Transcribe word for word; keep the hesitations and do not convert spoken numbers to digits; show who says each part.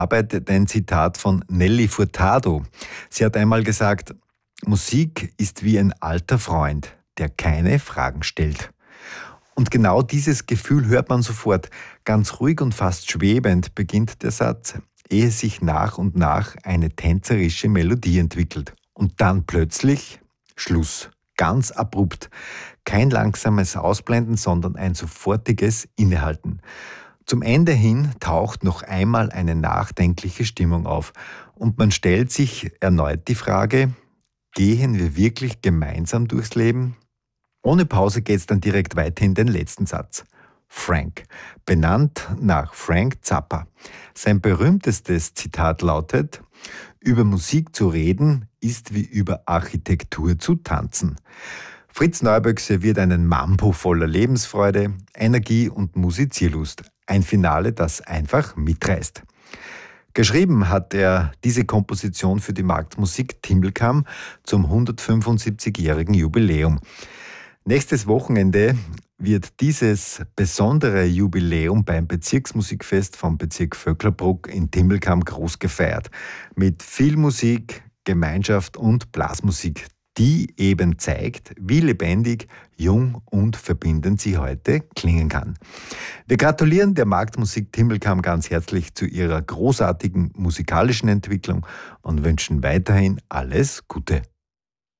Speaker 1: Arbeitet ein Zitat von Nelly Furtado. Sie hat einmal gesagt, Musik ist wie ein alter Freund, der keine Fragen stellt. Und genau dieses Gefühl hört man sofort. Ganz ruhig und fast schwebend beginnt der Satz, ehe sich nach und nach eine tänzerische Melodie entwickelt. Und dann plötzlich Schluss. Ganz abrupt. Kein langsames Ausblenden, sondern ein sofortiges Innehalten. Zum Ende hin taucht noch einmal eine nachdenkliche Stimmung auf. Und man stellt sich erneut die Frage, gehen wir wirklich gemeinsam durchs Leben? Ohne Pause geht's dann direkt weiter in den letzten Satz. Frank, benannt nach Frank Zappa. Sein berühmtestes Zitat lautet, über Musik zu reden ist wie über Architektur zu tanzen. Fritz Neuböck serviert einen Mambo voller Lebensfreude, Energie und Musizierlust. Ein Finale, das einfach mitreißt. Geschrieben hat er diese Komposition für die Marktmusik Timmelkamm zum hundertfünfundsiebzigjährigen Jubiläum. Nächstes Wochenende wird dieses besondere Jubiläum beim Bezirksmusikfest vom Bezirk Vöcklerbruck in Timmelkamm groß gefeiert. Mit viel Musik, Gemeinschaft und Blasmusik, die eben zeigt, wie lebendig, jung und verbindend sie heute klingen kann. Wir gratulieren der Marktmusik Timmelkamm ganz herzlich zu ihrer großartigen musikalischen Entwicklung und wünschen weiterhin alles Gute.